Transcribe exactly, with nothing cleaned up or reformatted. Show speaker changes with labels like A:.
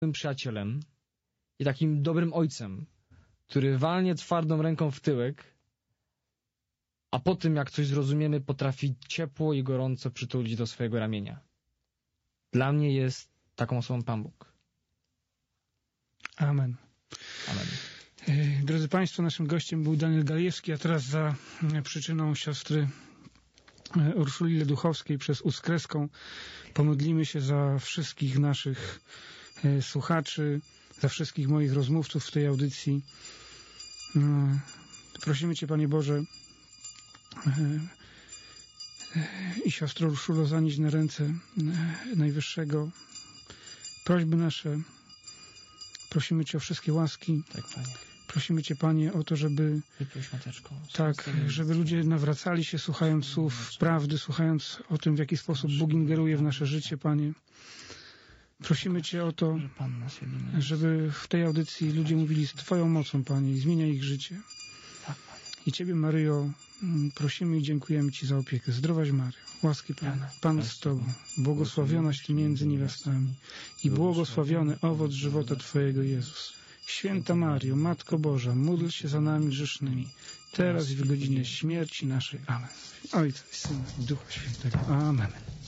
A: przyjacielem i takim dobrym ojcem, który walnie twardą ręką w tyłek, a po tym, jak coś zrozumiemy, potrafi ciepło i gorąco przytulić do swojego ramienia. Dla mnie jest taką osobą Pan Bóg.
B: Amen.
A: Amen.
B: Drodzy Państwo, naszym gościem był Daniel Gajewski, a teraz za przyczyną siostry Urszuli Leduchowskiej przez Uskreską pomodlimy się za wszystkich naszych słuchaczy, za wszystkich moich rozmówców w tej audycji. Prosimy Cię, Panie Boże, i siostro Urszulo, zanieść na ręce Najwyższego prośby nasze. Prosimy Cię o wszystkie łaski.
A: Tak, Panie.
B: Prosimy Cię, Panie, o to, żeby
A: Wyproś, Mateczko,
B: tak, żeby ludzie nawracali się, słuchając słów prawdy, słuchając o tym, w jaki sposób Bóg ingeruje w nasze życie, Panie. Prosimy Cię o to, żeby w tej audycji ludzie mówili z Twoją mocą, Panie, i zmienia ich życie. I Ciebie, Maryjo, prosimy i dziękujemy Ci za opiekę. Zdrowaś, Maryjo, łaski pełna, Pan z Tobą, błogosławionaś Ty między niewiastami i błogosławiony owoc żywota Twojego, Jezus. Święta Maryjo, Matko Boża, módl się za nami grzesznymi, teraz i w godzinę śmierci naszej. Amen. Ojca i Syna i Ducha Świętego. Amen.